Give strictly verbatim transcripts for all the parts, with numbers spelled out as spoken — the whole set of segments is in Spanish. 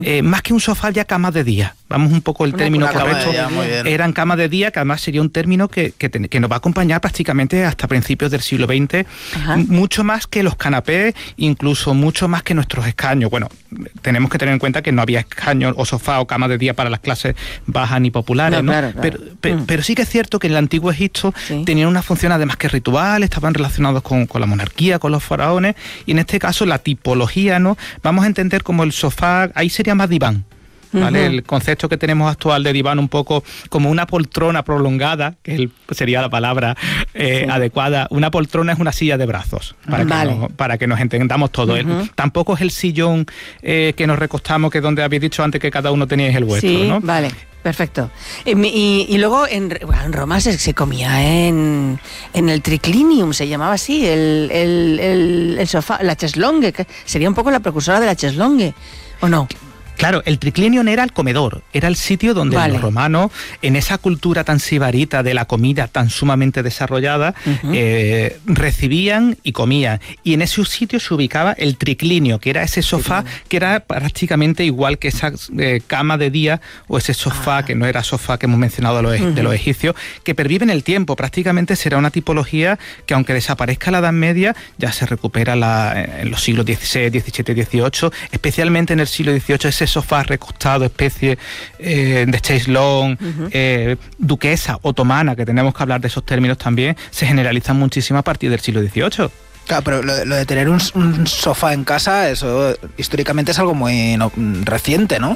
Eh, más que un sofá, ya camas de día. Vamos un poco el Una, término una correcto. cama de día, muy bien. Eran camas de día, que además sería un término que, que, ten, que nos va a acompañar prácticamente hasta principios del siglo veinte. Ajá. Mucho más que los canapés, incluso mucho más que nuestros escaños. Bueno, tenemos que tener en cuenta que no había escaños o sofá o camas de día para las clases bajas ni populares, ¿no? ¿no? Claro, claro. Pero, pero, mm. pero sí que es cierto que en el antiguo Egipto sí. tenían una función además que ritual, estaban relacionados con, con la monarquía, con los faraones, y en este caso la tipología, ¿no? Vamos a entender como el sofá, ahí sería más diván. ¿Vale? Uh-huh. El concepto que tenemos actual de diván un poco como una poltrona prolongada, que el, sería la palabra eh, sí. adecuada. Una poltrona es una silla de brazos, para, vale. que, nos, para que nos entendamos todo. Uh-huh. El, tampoco es el sillón eh, que nos recostamos, que es donde habéis dicho antes que cada uno teníais el vuestro, sí, ¿no? Vale. Perfecto. Y, y, y luego en, bueno, en Roma se, se comía en, en el triclinium, se llamaba así, el, el, el, el sofá, la cheslongue, que sería un poco la precursora de la cheslongue, ¿o no? Claro, el triclinium era el comedor, era el sitio donde vale. los romanos, en esa cultura tan sibarita de la comida tan sumamente desarrollada, uh-huh. eh, recibían y comían. Y en ese sitio se ubicaba el triclinio, que era ese sofá sí, que era prácticamente igual que esa eh, cama de día o ese sofá, ah. que no era sofá que hemos mencionado de los, uh-huh. de los egipcios, que pervive en el tiempo. Prácticamente será una tipología que, aunque desaparezca la Edad Media, ya se recupera la, en los siglos dieciséis, diecisiete, dieciocho, especialmente en el siglo dieciocho, ese sofá recostado, especie eh, de chaise longue, uh-huh. eh, duquesa, otomana, que tenemos que hablar de esos términos también, se generalizan muchísimo a partir del siglo dieciocho. Claro, pero lo, lo de tener un, un sofá en casa, eso históricamente es algo muy no, reciente, ¿no?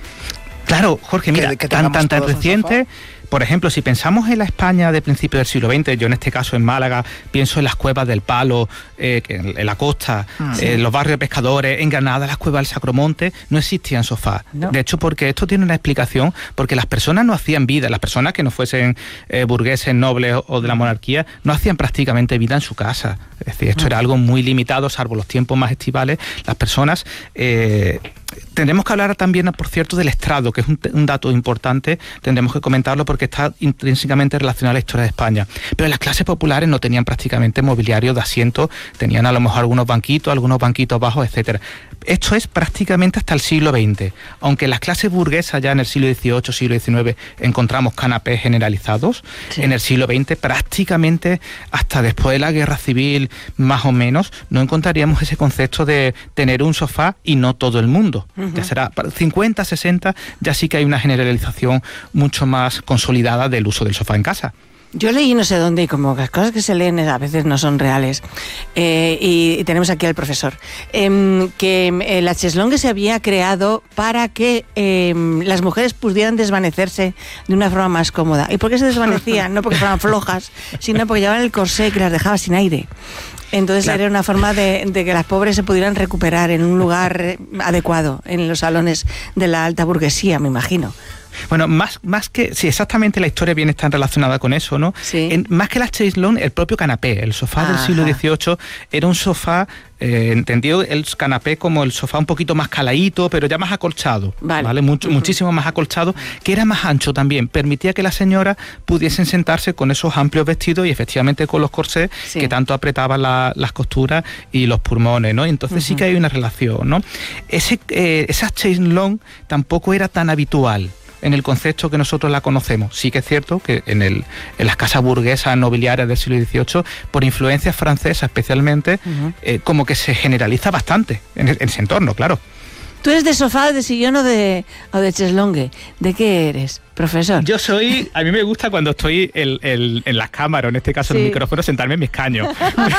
Claro, Jorge, mira, que, que tan, tan, tan reciente... Por ejemplo, si pensamos en la España de principios del siglo veinte, yo en este caso en Málaga pienso en las cuevas del Palo, eh, en la costa, ah, sí. eh, los barrios de pescadores, en Granada las cuevas del Sacromonte, no existían sofás. No. De hecho, porque esto tiene una explicación, porque las personas no hacían vida, las personas que no fuesen eh, burgueses, nobles o de la monarquía, no hacían prácticamente vida en su casa. Es decir, esto ah. era algo muy limitado, salvo los tiempos más estivales. Las personas... Eh, Tendremos que hablar también, por cierto, del estrado, que es un, un dato importante, tendremos que comentarlo porque está intrínsecamente relacionado a la historia de España. Pero las clases populares no tenían prácticamente mobiliario de asiento, tenían a lo mejor algunos banquitos, algunos banquitos bajos, etcétera. Esto es prácticamente hasta el siglo veinte. Aunque en las clases burguesas ya en el siglo dieciocho, siglo diecinueve encontramos canapés generalizados, sí. en el siglo veinte prácticamente hasta después de la guerra civil, más o menos, no encontraríamos ese concepto de tener un sofá y no todo el mundo. Uh-huh. Ya será para cincuenta, sesenta, ya sí que hay una generalización mucho más consolidada del uso del sofá en casa. Yo leí no sé dónde, y como las cosas que se leen a veces no son reales, eh, y, y tenemos aquí al profesor, eh, que eh, la cheslongue se había creado para que eh, las mujeres pudieran desvanecerse de una forma más cómoda. ¿Y por qué se desvanecían? No porque fueran flojas, sino porque llevaban el corsé que las dejaba sin aire. Entonces claro. era una forma de, de que las pobres se pudieran recuperar en un lugar adecuado, en los salones de la alta burguesía, me imagino. Bueno, más, más que... Sí, exactamente la historia viene tan relacionada con eso, ¿no? Sí. En, más que la chaise longue, el propio canapé. El sofá Ajá. del siglo dieciocho era un sofá, eh, entendido el canapé como el sofá un poquito más caladito, pero ya más acolchado, ¿vale? ¿vale? Mucho, uh-huh. Muchísimo más acolchado, que era más ancho también. Permitía que las señoras pudiesen sentarse con esos amplios vestidos y efectivamente con los corsés sí. que tanto apretaban la, las costuras y los pulmones, ¿no? Entonces uh-huh. sí que hay una relación, ¿no? Ese, eh, esa chaise longue tampoco era tan habitual en el concepto que nosotros la conocemos. Sí que es cierto que en, el, en las casas burguesas nobiliarias del siglo dieciocho, por influencias francesas especialmente, uh-huh. eh, como que se generaliza bastante en, en ese entorno, claro. ¿Tú eres de sofá, de sillón o de, o de cheslongue? ¿De qué eres, profesor? Yo soy... A mí me gusta cuando estoy en, en, en las cámaras, en este caso sí. en el micrófono, sentarme en mi escaño.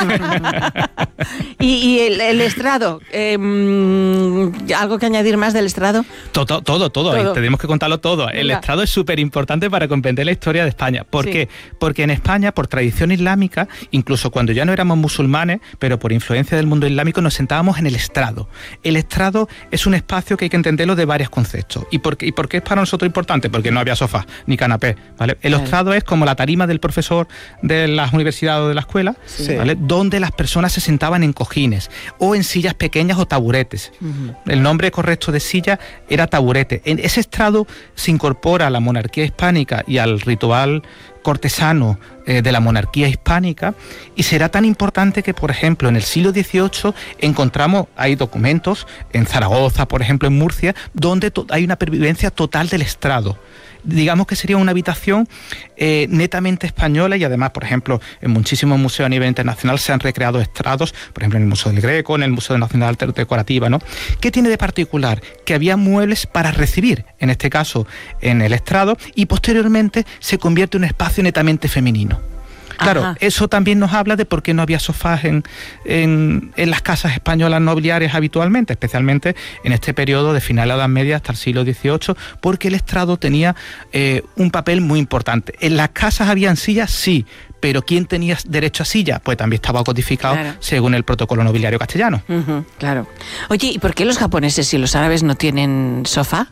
¿Y, y el, el estrado? Eh, ¿Algo que añadir más del estrado? Todo, todo, todo. todo. Tenemos que contarlo todo. El Venga. Estrado es súper importante para comprender la historia de España. ¿Por sí. qué? Porque en España, por tradición islámica, incluso cuando ya no éramos musulmanes, pero por influencia del mundo islámico, nos sentábamos en el estrado. El estrado es un espacio que hay que entenderlo de varios conceptos. ¿Y por qué, y por qué es para nosotros importante? Porque no había sofá ni canapé, ¿vale? El estrado es como la tarima del profesor de las universidades o de la escuela, sí. ¿vale? Donde las personas se sentaban en cojines o en sillas pequeñas o taburetes. Uh-huh. El nombre correcto de silla era taburete. En ese estrado se incorpora a la monarquía hispánica y al ritual cortesano eh, de la monarquía hispánica, y será tan importante que, por ejemplo, en el siglo dieciocho encontramos, hay documentos en Zaragoza, por ejemplo, en Murcia, donde to- hay una pervivencia total del estrado. Digamos que sería una habitación eh, netamente española, y además, por ejemplo, en muchísimos museos a nivel internacional se han recreado estrados, por ejemplo en el Museo del Greco, en el Museo Nacional de Arte Decorativa, ¿no? ¿Qué tiene de particular? Que había muebles para recibir, en este caso en el estrado, y posteriormente se convierte en un espacio netamente femenino. Claro, Ajá. Eso también nos habla de por qué no había sofás en, en, en las casas españolas nobiliarias habitualmente, especialmente en este periodo de final de la Edad Media hasta el siglo dieciocho, porque el estrado tenía eh, un papel muy importante. En las casas habían sillas, sí, pero ¿quién tenía derecho a silla? Pues también estaba codificado claro. según el protocolo nobiliario castellano. Uh-huh, claro. Oye, ¿y por qué los japoneses y los árabes no tienen sofá?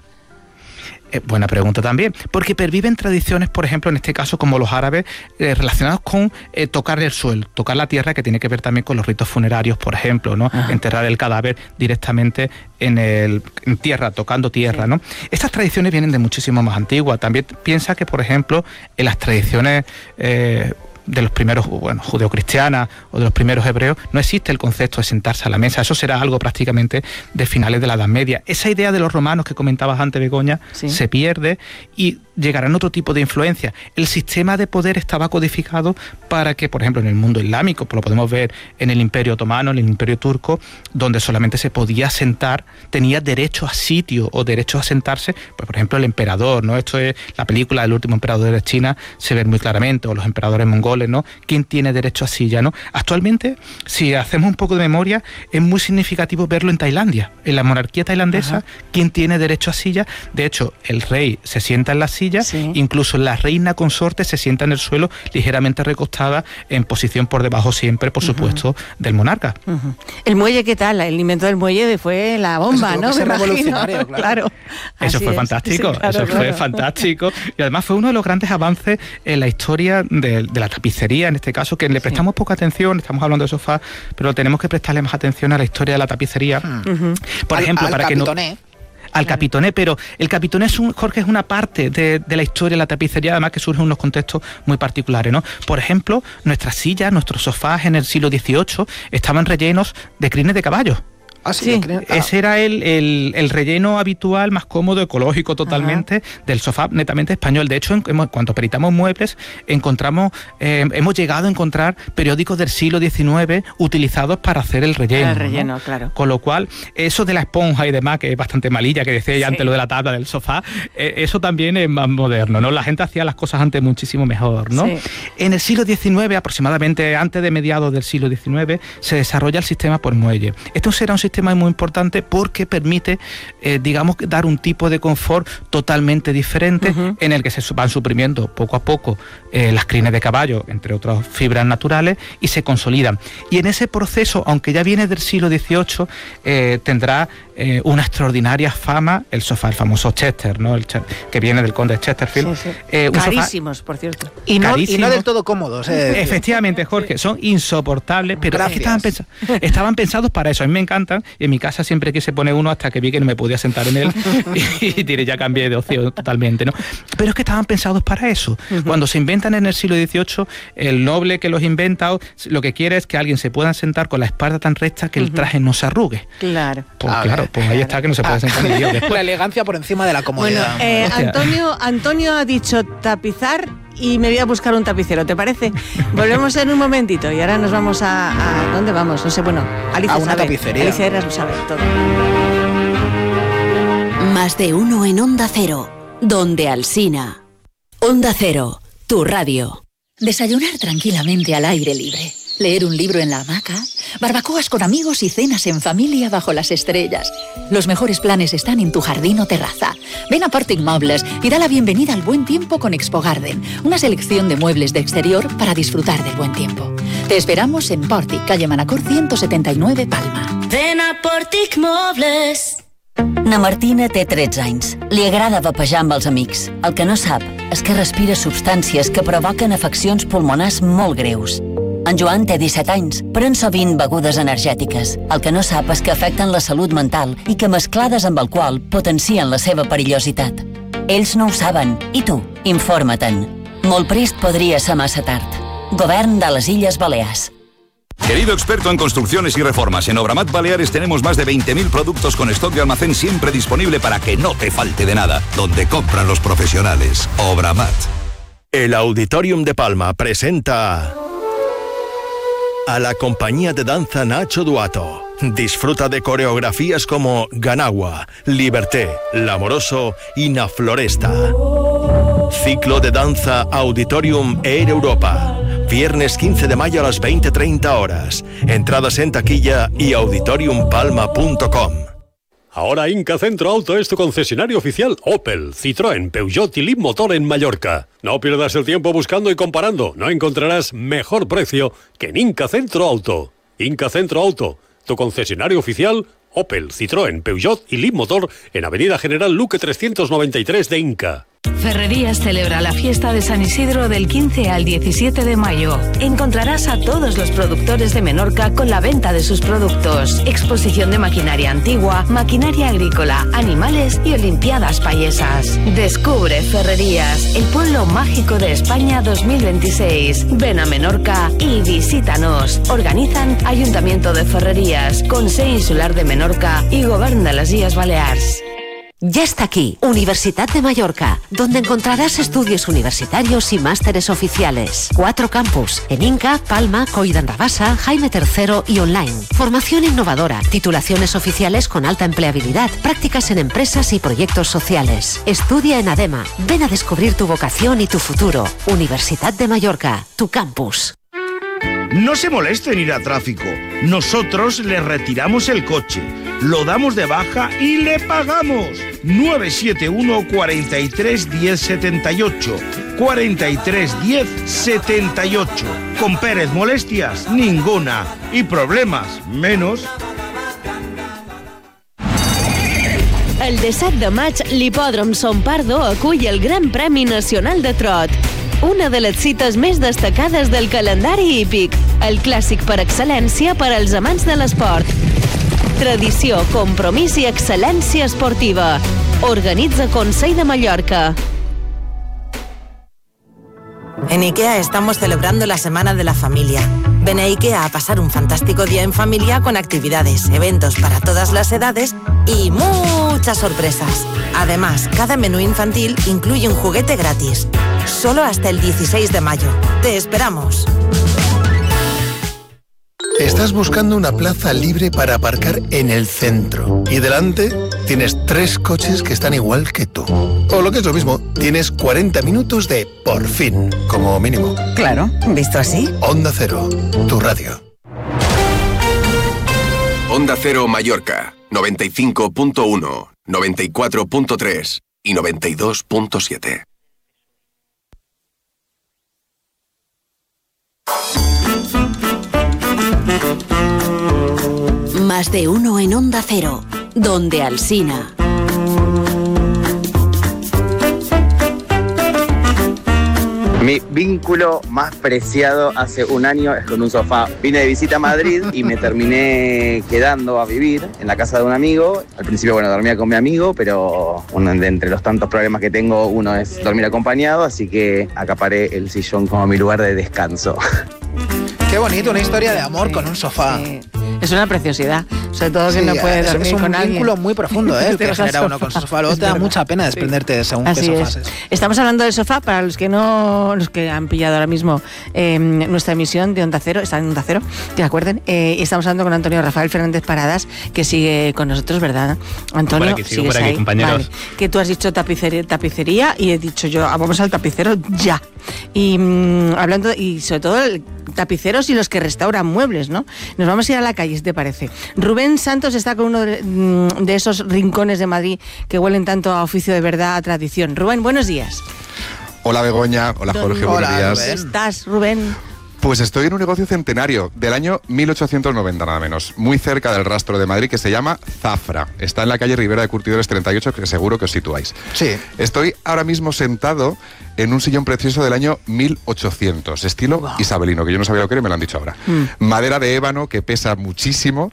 Eh, buena pregunta también, porque perviven tradiciones, por ejemplo, en este caso como los árabes, eh, relacionados con eh, tocar el suelo, tocar la tierra, que tiene que ver también con los ritos funerarios, por ejemplo, ¿no? Ajá. Enterrar el cadáver directamente en, el, en tierra, tocando tierra, sí. ¿no? Estas tradiciones vienen de muchísimo más antiguas. También piensa que, por ejemplo, en las tradiciones eh, de los primeros, bueno, judeocristianas o de los primeros hebreos, no existe el concepto de sentarse a la mesa. Eso será algo prácticamente de finales de la Edad Media. Esa idea de los romanos que comentabas antes, Begoña, sí. se pierde y llegarán otro tipo de influencia. El sistema de poder estaba codificado para que, por ejemplo, en el mundo islámico, pues lo podemos ver en el Imperio Otomano, en el Imperio Turco, donde solamente se podía sentar, tenía derecho a sitio o derecho a sentarse, pues por ejemplo el emperador, ¿no? Esto es la película del último emperador de China, se ve muy claramente, o los emperadores mongoles, ¿no? ¿Quién tiene derecho a silla, ¿no? Actualmente, si hacemos un poco de memoria, es muy significativo verlo en Tailandia, en la monarquía tailandesa. Ajá. ¿Quién tiene derecho a silla? De hecho, el rey se sienta en la silla, sí. incluso la reina consorte se sienta en el suelo ligeramente recostada en posición por debajo siempre, por uh-huh. supuesto, del monarca. Uh-huh. El muelle, ¿qué tal? El invento del muelle fue la bomba, eso ¿no? Que Me revolucionario, claro. claro. Eso Así fue es. fantástico, Sí, claro, eso claro. fue fantástico. Y además fue uno de los grandes avances en la historia de, de la tapicería, en este caso, que le prestamos sí. poca atención. Estamos hablando de sofá, pero tenemos que prestarle más atención a la historia de la tapicería. Uh-huh. Por al, ejemplo, al para capitoné. que no... al claro. capitoné, pero el capitoné es un, Jorge, es una parte de, de la historia de la tapicería, además que surge en unos contextos muy particulares, ¿no? Por ejemplo, nuestras sillas, nuestros sofás en el siglo dieciocho estaban rellenos de crines de caballo. Ah, sí, sí. Ah. Ese era el, el, el relleno habitual, más cómodo, ecológico totalmente, Ajá. del sofá netamente español. De hecho, en, en cuanto peritamos muebles, encontramos, eh, hemos llegado a encontrar periódicos del siglo diecinueve utilizados para hacer el relleno. El relleno, ¿no? claro. Con lo cual, eso de la esponja y demás, que es bastante malilla, que decía ya sí. antes lo de la tabla del sofá, eh, eso también es más moderno, ¿no? La gente hacía las cosas antes muchísimo mejor, ¿no? Sí. En el siglo diecinueve, aproximadamente antes de mediados del siglo diecinueve, se desarrolla el sistema por muelle. Esto será un sistema muy importante porque permite, eh, digamos, dar un tipo de confort totalmente diferente, uh-huh. en el que se van suprimiendo poco a poco eh, las crines de caballo, entre otras fibras naturales, y se consolidan. Y en ese proceso, aunque ya viene del siglo dieciocho, eh, tendrá eh, una extraordinaria fama el sofá, el famoso Chester, ¿no? El que viene del conde de Chesterfield. Sí, sí. Eh, Carísimos, sofá, por cierto. Y no, y no del todo cómodos. Eh. Efectivamente, Jorge, son insoportables, pero es que estaban, pens- estaban pensados para eso. A mí me encantan, y en mi casa siempre quise poner uno hasta que vi que no me podía sentar en él y, y diré, ya cambié de opción totalmente, ¿no? Pero es que estaban pensados para eso. Uh-huh. Cuando se inventan en el siglo dieciocho, el noble que los inventa lo que quiere es que alguien se pueda sentar con la espalda tan recta que uh-huh. el traje no se arrugue. Claro. Pues ah, claro, pues ahí está que no se puede sentar ni Dios después. La elegancia por encima de la comodidad. Bueno, eh, Antonio, Antonio ha dicho tapizar y me voy a buscar un tapicero, ¿te parece? Volvemos en un momentito y ahora nos vamos a... a ¿dónde vamos? No sé, bueno, Alicia a una sabe. tapicería. Alicia Eras lo sabe todo. Más de uno en Onda Cero, donde Alsina. Onda Cero, tu radio. Desayunar tranquilamente al aire libre, leer un libro en la hamaca, barbacoas con amigos y cenas en familia bajo las estrellas. Los mejores planes están en tu jardín o terraza. Ven a Portic Mobles y da la bienvenida al buen tiempo con Expo Garden, una selección de muebles de exterior para disfrutar del buen tiempo. Te esperamos en Portic, calle Manacor ciento setenta y nueve, Palma. Ven a Portic Mobles. Na Martina té tretze anys. Li agrada vapejar amb els amics. El que no sap és que respira substàncies que provoquen afeccions pulmonars molt greus. En Joan té disset anys, pren sovint begudes energètiques. El que no sap és que afecten la salut mental i que mesclades amb alcohol potencien la seva perillositat. Ells no ho saben, i tu, informa-te'n. Molt prest podria ser massa tard. Govern de les Illes Balears. Querido experto en construcciones y reformas, en Obramat Baleares tenemos más de veinte mil productos con stock de almacén siempre disponible para que no te falte de nada. Donde compran los profesionales. Obramat. El Auditorium de Palma presenta a la compañía de danza Nacho Duato. Disfruta de coreografías como Ganagua, Liberté, L'Amoroso y Na Floresta. Ciclo de danza Auditorium Air Europa. Viernes quince de mayo a las veinte treinta horas. Entradas en taquilla y auditorium palma punto com. Ahora Inca Centro Auto es tu concesionario oficial Opel, Citroën, Peugeot y Leapmotor en Mallorca. No pierdas el tiempo buscando y comparando. No encontrarás mejor precio que en Inca Centro Auto. Inca Centro Auto, tu concesionario oficial Opel, Citroën, Peugeot y Leapmotor en Avenida General Luque trescientos noventa y tres de Inca. Ferrerías celebra la fiesta de San Isidro del quince al diecisiete de mayo. Encontrarás a todos los productores de Menorca con la venta de sus productos. Exposición de maquinaria antigua, maquinaria agrícola, animales y olimpiadas payesas. Descubre Ferrerías, el pueblo mágico de España dos mil veintiséis. Ven a Menorca y visítanos. Organizan Ayuntamiento de Ferrerías, Consell Insular de Menorca y Govern de les Illes Balears. Ya está aquí, Universidad de Mallorca, donde encontrarás estudios universitarios y másteres oficiales. Cuatro campus, en Inca, Palma, Coll d'Arrabassa, Jaime tercero y online. Formación innovadora, titulaciones oficiales con alta empleabilidad, prácticas en empresas y proyectos sociales. Estudia en ADEMA, ven a descubrir tu vocación y tu futuro. Universidad de Mallorca, tu campus. No se moleste en ir a tráfico. Nosotros le retiramos el coche, lo damos de baja y le pagamos. nueve siete uno, cuatro tres, uno cero siete ocho. cuatro tres, uno cero siete ocho. Con Pérez molestias, ninguna. Y problemas, menos. El disset de maig, l'Hipòdrom Son Pardo acull el Gran Premi Nacional de Trot. Una de les cites més destacades del calendari hípic, el clàssic per excel·lència per als amants de l'esport. Tradició, compromís i excel·lència esportiva. Organitza Consell de Mallorca. En IKEA estamos celebrando la Semana de la Familia. Ven a IKEA a pasar un fantástico día en familia con actividades, eventos para todas las edades y muchas sorpresas. Además, cada menú infantil incluye un juguete gratis. Solo hasta el dieciséis de mayo. ¡Te esperamos! Estás buscando una plaza libre para aparcar en el centro y delante tienes tres coches que están igual que tú. O lo que es lo mismo, tienes cuarenta minutos de por fin, como mínimo. Claro, ¿visto así? Onda Cero, tu radio. Onda Cero Mallorca, noventa y cinco punto uno, noventa y cuatro punto tres y noventa y dos punto siete. Más de uno en Onda Cero, donde Alsina. Mi vínculo más preciado hace un año es con un sofá. Vine de visita a Madrid y me terminé quedando a vivir en la casa de un amigo. Al principio, bueno, dormía con mi amigo, pero uno de entre los tantos problemas que tengo, uno es dormir acompañado, así que acaparé el sillón como mi lugar de descanso. Qué bonito, una historia de amor sí, con un sofá. Sí. Es una preciosidad, sobre todo que sí, no puede es, dormir es un con alguien. vínculo muy profundo, ¿eh? El que genera uno con su sofá. Luego te da mucha pena desprenderte sí. de según Así qué sofás es. Estamos hablando del sofá, para los que no, los que han pillado ahora mismo eh, nuestra emisión de Onda Cero, está en Onda Cero, que se acuerden, eh, estamos hablando con Antonio Rafael Fernández Paradas, que sigue con nosotros, ¿verdad? Antonio, por aquí, sigo por aquí, ahí, compañeros. Vale. Que tú has dicho tapicería, tapicería y he dicho yo, vamos al tapicero ya. Y mmm, hablando, y sobre todo el tapiceros y los que restauran muebles, ¿no? Nos vamos a ir a la calle, si te parece. Rubén Santos está con uno de, de esos rincones de Madrid que huelen tanto a oficio de verdad, a tradición. Rubén, buenos días. Hola Begoña, hola Jorge, hola, buenos días. ¿Dónde estás, Rubén? Pues estoy en un negocio centenario del año mil ochocientos noventa, nada menos, muy cerca del rastro de Madrid, que se llama Zafra. Está en la calle Ribera de Curtidores treinta y ocho, que seguro que os situáis. Sí. Estoy ahora mismo sentado en un sillón precioso del año mil ochocientos, estilo wow. isabelino, que yo no sabía lo que era y me lo han dicho ahora. Mm. Madera de ébano que pesa muchísimo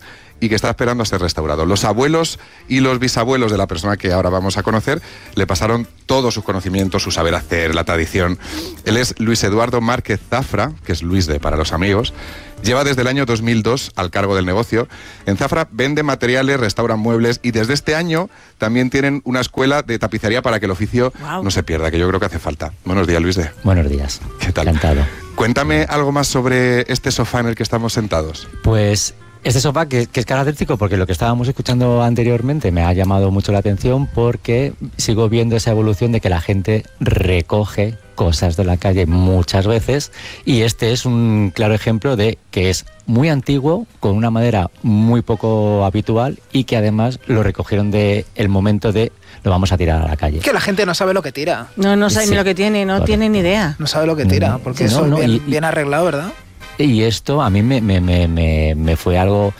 y que está esperando a ser restaurado. Los abuelos y los bisabuelos de la persona que ahora vamos a conocer le pasaron todos sus conocimientos, su saber hacer, la tradición. Él es Luis Eduardo Márquez Zafra, que es Luis de para los amigos. Lleva desde el año dos mil dos al cargo del negocio. En Zafra vende materiales, restauran muebles y desde este año también tienen una escuela de tapicería para que el oficio wow. no se pierda, que yo creo que hace falta. Buenos días, Luis de. Buenos días. ¿Qué tal? Encantado. Cuéntame algo más sobre este sofá en el que estamos sentados. Pues este sofá que, que es característico porque lo que estábamos escuchando anteriormente me ha llamado mucho la atención porque sigo viendo esa evolución de que la gente recoge cosas de la calle muchas veces y este es un claro ejemplo de que es muy antiguo, con una madera muy poco habitual y que además lo recogieron de el momento de lo vamos a tirar a la calle. Que la gente no sabe lo que tira. No, no sabe sí. ni lo que tiene, no Correcto. tiene ni idea. No sabe lo que tira, porque no, eso no, es bien, y, bien arreglado, ¿verdad? Y esto a mí me, me, me, me, me fue algo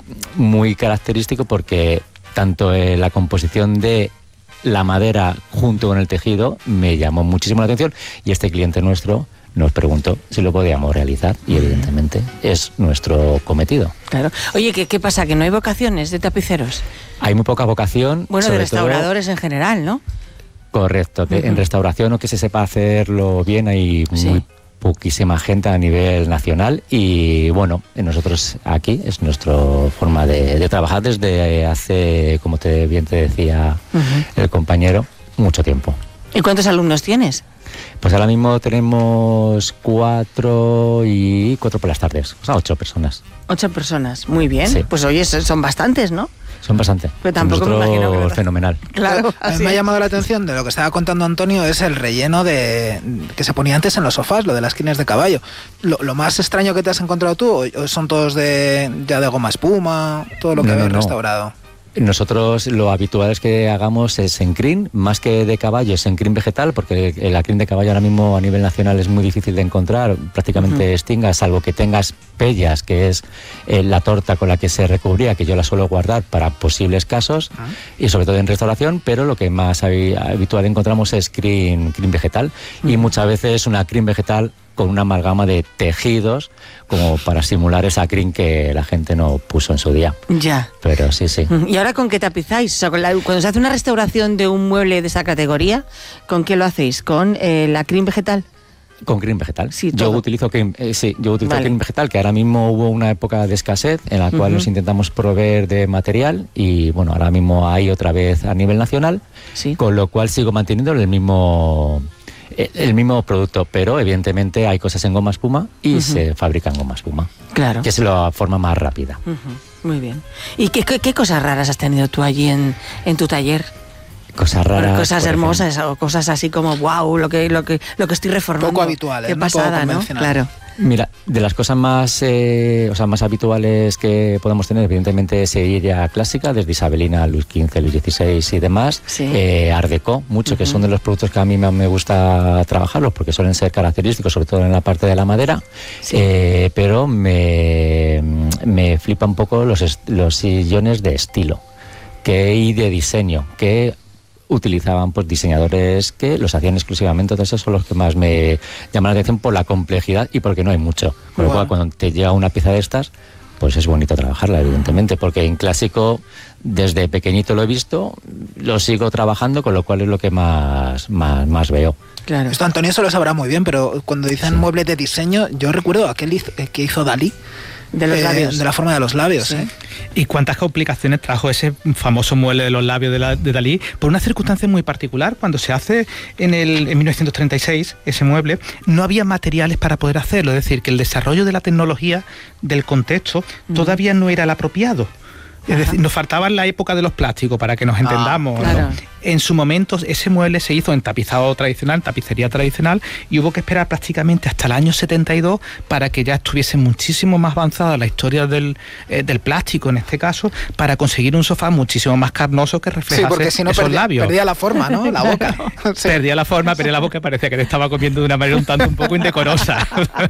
muy característico porque tanto en la composición de la madera junto con el tejido me llamó muchísimo la atención y este cliente nuestro nos preguntó si lo podíamos realizar y evidentemente es nuestro cometido. Claro. Oye, ¿qué, qué pasa? ¿Que no hay vocaciones de tapiceros? Hay muy poca vocación. Bueno, de restauradores todo, en general, ¿no? Correcto, que uh-huh. en restauración o que se sepa hacerlo bien hay sí. muy poquísima gente a nivel nacional y bueno, nosotros aquí es nuestra forma de, de trabajar desde hace, como te, bien te decía uh-huh. el compañero, mucho tiempo. ¿Y cuántos alumnos tienes? Pues ahora mismo tenemos cuatro y cuatro por las tardes, o sea, ocho personas. Ocho personas, muy bien. Sí. Pues oye, son bastantes, ¿no? Son bastante. Pero tampoco me imagino que... fenomenal. Claro, a mí me ha llamado la atención de lo que estaba contando Antonio es el relleno de que se ponía antes en los sofás, lo de las crines de caballo. Lo, lo más extraño que te has encontrado tú, ¿o son todos de ya de goma espuma, todo lo que no, habéis no, no. restaurado? Nosotros lo habitual es que hagamos es en crin, más que de caballo, es en crin vegetal, porque la crin de caballo ahora mismo a nivel nacional es muy difícil de encontrar, prácticamente uh-huh. extinga, salvo que tengas pellas, que es eh, la torta con la que se recubría, que yo la suelo guardar para posibles casos, uh-huh. y sobre todo en restauración, pero lo que más habitual encontramos es crin, crin vegetal, uh-huh. y muchas veces una crin vegetal con una amalgama de tejidos como para simular esa crin que la gente no puso en su día. Ya. Pero sí, sí. ¿Y ahora con qué tapizáis? O sea, con la, cuando se hace una restauración de un mueble de esa categoría, ¿con qué lo hacéis? ¿Con eh, la crin vegetal? Con crin vegetal. Sí, yo utilizo crin, eh, sí, yo utilizo vale. crin vegetal, que ahora mismo hubo una época de escasez en la cual uh-huh. nos intentamos proveer de material y bueno, ahora mismo hay otra vez a nivel nacional, sí. con lo cual sigo manteniendo el mismo... el mismo producto, pero evidentemente hay cosas en goma espuma y uh-huh. se fabrican goma espuma. Claro. Que es la forma más rápida. Uh-huh. Muy bien. ¿Y qué, qué, qué cosas raras has tenido tú allí en, en tu taller? Cosas raras. Cosas hermosas ejemplo. O cosas así como wow, lo que, lo que, lo que estoy reformando. Poco habituales. Qué ¿no? pasada, ¿no? Claro. Mira, de las cosas más, eh, o sea, más habituales que podemos tener, evidentemente, silla clásica, desde Isabelina, Luis quince, Luis dieciséis y demás. Sí. Eh, Art Deco, mucho, uh-huh. que son de los productos que a mí me gusta trabajarlos, porque suelen ser característicos, sobre todo en la parte de la madera. Sí. Eh, pero me, me flipa un poco los, los sillones de estilo que, y de diseño, que utilizaban pues diseñadores que los hacían exclusivamente, entonces esos son los que más me llaman la atención por la complejidad y porque no hay mucho. Con lo cual, cuando te llega una pieza de estas, pues es bonito trabajarla, evidentemente, porque en clásico desde pequeñito lo he visto, lo sigo trabajando, con lo cual es lo que más, más, más veo. Claro. Esto Antonio se lo sabrá muy bien, pero cuando dicen sí. muebles de diseño, yo recuerdo aquel que hizo Dalí. De los labios. Eh, de la forma de los labios, sí. ¿eh? ¿Y cuántas complicaciones trajo ese famoso mueble de los labios de, la, de Dalí? Por una circunstancia muy particular, cuando se hace en, el, en mil novecientos treinta y seis ese mueble, no había materiales para poder hacerlo, es decir, que el desarrollo de la tecnología del contexto mm. todavía no era el apropiado. Es decir, nos faltaba la época de los plásticos, para que nos entendamos. Ah, claro. ¿no? En su momento ese mueble se hizo en tapizado tradicional, tapicería tradicional, y hubo que esperar prácticamente hasta el año setenta y dos para que ya estuviese muchísimo más avanzada la historia del, eh, del plástico, en este caso, para conseguir un sofá muchísimo más carnoso que reflejase sí, porque si no esos perdía, labios. Perdía la forma, ¿no? La boca. Sí. Perdía la forma, perdía la boca, parecía que te estaba comiendo de una manera un tanto un poco indecorosa.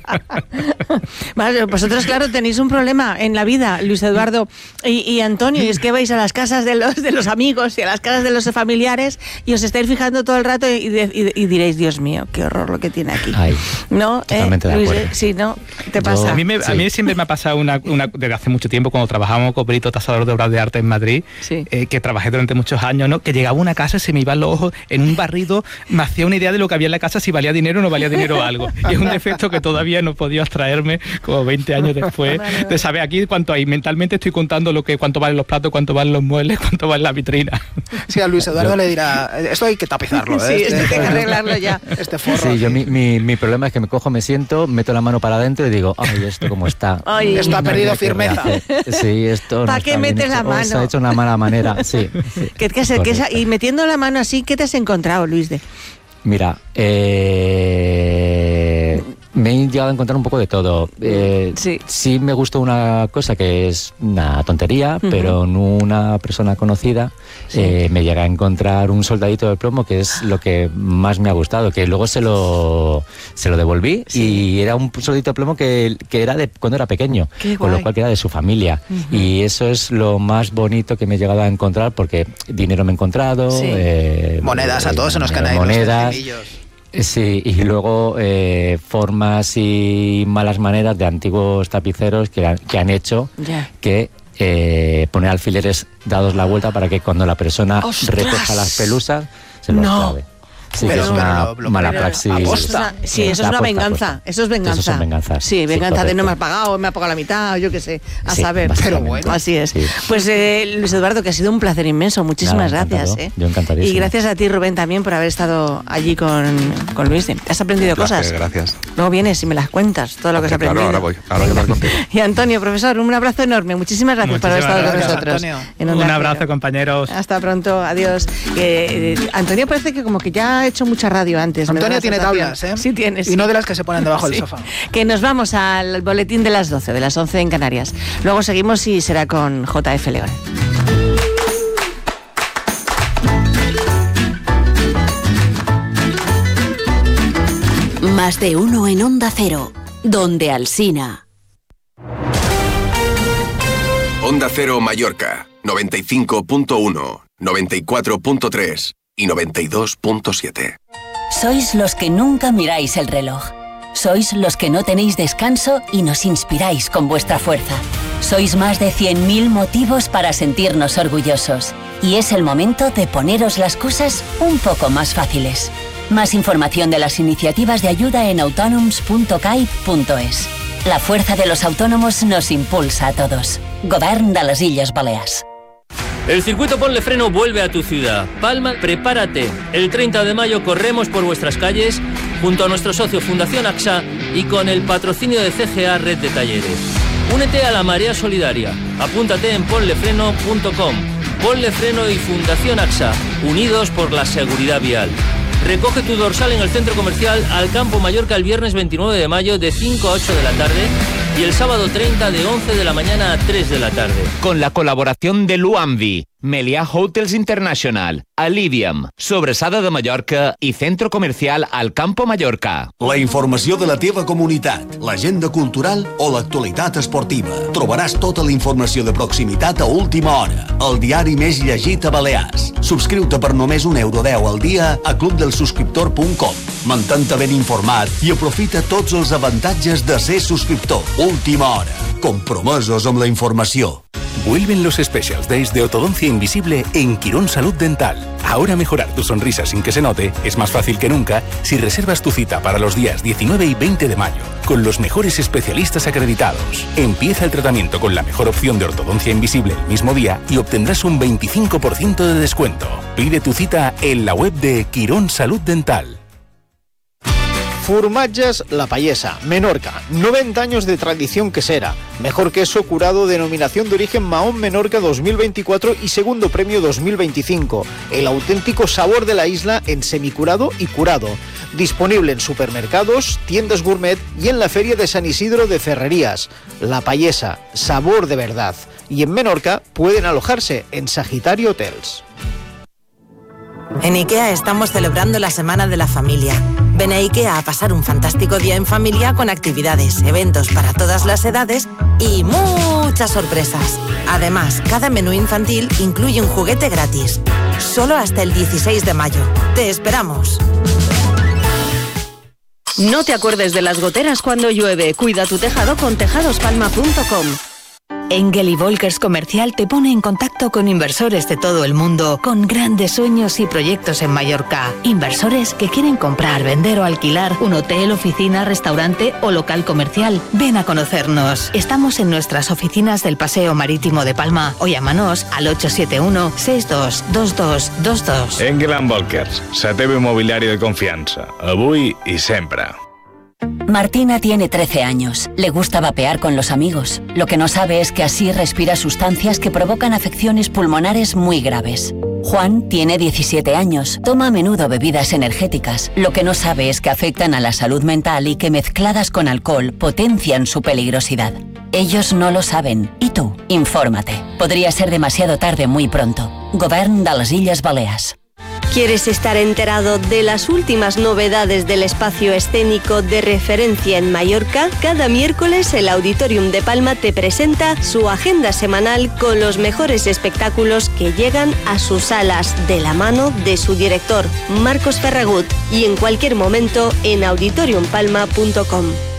Vale, vosotros, claro, tenéis un problema en la vida, Luis Eduardo y, y Antonio, y es que vais a las casas de los, de los amigos y a las casas de los familiares familiares y os estáis fijando todo el rato y, y, y diréis, Dios mío, qué horror lo que tiene aquí. Ay, ¿no? Totalmente eh, de Luis, acuerdo. Sí, ¿no? ¿Te pasa? Yo, a, mí me, sí. a mí siempre me ha pasado una, una, desde hace mucho tiempo, cuando trabajábamos con Perito Tasador de Obras de Arte en Madrid, sí. eh, que trabajé durante muchos años, ¿no? Que llegaba a una casa y se me iban los ojos en un barrido, me hacía una idea de lo que había en la casa, si valía dinero o no valía dinero o algo. Y es un defecto que todavía no he podido abstraerme como veinte años después de saber aquí cuánto hay. Mentalmente estoy contando lo que cuánto valen los platos, cuánto valen los muebles, cuánto vale la vitrina. Sí, a Luis Eduardo yo, le dirá, esto hay que tapizarlo, ¿eh? Sí, este, esto hay que arreglarlo ya. Este forro. Sí, yo mi, mi, mi problema es que me cojo, me siento, meto la mano para adentro y digo, ay, esto cómo está. Ay, esto ha perdido firmeza. Sí, esto ¿Para no qué metes la mano? Se ha hecho una mala manera, sí. sí. ¿Qué, qué, qué, qué, y metiendo la mano así, ¿qué te has encontrado, Luis de? Mira, eh... me he llegado a encontrar un poco de todo. Eh, sí. sí me gustó una cosa que es una tontería, uh-huh. pero en una persona conocida sí. eh, me llegué a encontrar un soldadito de plomo, que es lo que más me ha gustado, que luego se lo, se lo devolví sí. y era un soldadito de plomo que, que era de cuando era pequeño, Qué con guay. Lo cual que era de su familia. Uh-huh. Y eso es lo más bonito que me he llegado a encontrar, porque dinero me he encontrado. Sí. Eh, monedas, a todos se nos caen ahí monedas. Sí, y luego eh, formas y malas maneras de antiguos tapiceros que han, que han hecho yeah. que eh, poner alfileres dados la vuelta para que cuando la persona ¡Ostras! Recoja las pelusas se los no. clave. Sí, pero, que es una pero, pero, mala pero, praxis. Aposta. Sí, eso es una aposta, venganza. Aposta. Eso es venganza. Eso son venganzas. Sí, venganza sí, de no me has pagado, me ha pagado la mitad, o yo qué sé, a sí, saber. Pero bueno. Así es. Sí. Pues eh, Luis Eduardo, que ha sido un placer inmenso. Muchísimas Nada, gracias. ¿eh? Yo encantadísimo. Y gracias a ti, Rubén, también por haber estado allí con, con Luis. ¿Has aprendido Gracias, cosas? Gracias. Luego vienes y me las cuentas, todo lo que has aprendido. Claro, ahora voy. Ahora voy a hablar contigo. Y Antonio, profesor, un abrazo enorme. Muchísimas gracias Muchísimas por haber estado gracias, con nosotros. En un abrazo, compañeros. Hasta pronto. Adiós. Eh, eh, Antonio parece que como que ya ha hecho mucha radio antes. Antonio tiene tablas, ¿eh? Sí tienes. Y no de las que se ponen debajo sí. del sofá. Que nos vamos al boletín de las doce, de las once en Canarias. Luego seguimos y será con J F León. Más de uno en Onda Cero, donde Alsina. Onda Cero Mallorca, noventa y cinco punto uno, noventa y cuatro punto tres y noventa y dos punto siete. Sois los que nunca miráis el reloj. Sois los que no tenéis descanso y nos inspiráis con vuestra fuerza. Sois más de cien mil motivos para sentirnos orgullosos. Y es el momento de poneros las cosas un poco más fáciles. Más información de las iniciativas de ayuda en autonoms punto cai punto es. La fuerza de los autónomos nos impulsa a todos. Govern de las Illes Balears. El circuito Ponle Freno vuelve a tu ciudad. Palma, prepárate. El treinta de mayo corremos por vuestras calles junto a nuestro socio Fundación A X A y con el patrocinio de C G A Red de Talleres. Únete a la marea solidaria. Apúntate en ponle freno punto com. Ponle Freno y Fundación A X A, unidos por la seguridad vial. Recoge tu dorsal en el centro comercial Alcampo Mallorca el viernes veintinueve de mayo de cinco a ocho de la tarde y el sábado treinta de once de la mañana a tres de la tarde. Con la colaboración de Luambi, Meliá Hotels International, Alivium, Sobressada de Mallorca i Centro Comercial Alcampo Mallorca. La informació de la teva comunitat, l'agenda cultural o l'actualitat esportiva. Trobaràs tota la informació de proximitat a última hora. El diari més llegit a Balears. Subscriu-te per només un euro deu al dia a club del subscriptor punt com. Mantén-te ben informat i aprofita tots els avantatges de ser subscriptor. Última hora. Compromesos amb la informació. Vuelven los Specials Days de Ortodoncia Invisible en Quirón Salud Dental. Ahora mejorar tu sonrisa sin que se note es más fácil que nunca si reservas tu cita para los días diecinueve y veinte de mayo con los mejores especialistas acreditados. Empieza el tratamiento con la mejor opción de ortodoncia invisible el mismo día y obtendrás un veinticinco por ciento de descuento. Pide tu cita en la web de Quirón Salud Dental. Formatges La Payesa, Menorca, noventa años de tradición quesera, mejor queso curado, denominación de origen Mahón Menorca dos mil veinticuatro y segundo premio dos mil veinticinco, el auténtico sabor de la isla en semicurado y curado, disponible en supermercados, tiendas gourmet y en la Feria de San Isidro de Ferrerías. La Payesa, sabor de verdad, y en Menorca pueden alojarse en Sagitario Hotels. En IKEA estamos celebrando la Semana de la Familia. Ven a IKEA a pasar un fantástico día en familia con actividades, eventos para todas las edades y muchas sorpresas. Además, cada menú infantil incluye un juguete gratis. Solo hasta el dieciséis de mayo. Te esperamos. No te acuerdes de las goteras cuando llueve. Cuida tu tejado con tejados palma punto com. Engel y Volkers Comercial te pone en contacto con inversores de todo el mundo con grandes sueños y proyectos en Mallorca. Inversores que quieren comprar, vender o alquilar un hotel, oficina, restaurante o local comercial. Ven a conocernos. Estamos en nuestras oficinas del Paseo Marítimo de Palma o llámanos al ocho siete uno, seis dos dos dos dos dos. Engel and Volkers, la teva inmobiliaria de confianza. Avui y siempre. Martina tiene trece años. Le gusta vapear con los amigos. Lo que no sabe es que así respira sustancias que provocan afecciones pulmonares muy graves. Juan tiene diecisiete años. Toma a menudo bebidas energéticas. Lo que no sabe es que afectan a la salud mental y que mezcladas con alcohol potencian su peligrosidad. Ellos no lo saben. ¿Y tú? Infórmate. Podría ser demasiado tarde muy pronto. Govern de les Illes Balears. ¿Quieres estar enterado de las últimas novedades del espacio escénico de referencia en Mallorca? Cada miércoles el Auditorium de Palma te presenta su agenda semanal con los mejores espectáculos que llegan a sus salas de la mano de su director, Marcos Ferragut, y en cualquier momento en auditorium palma punto com.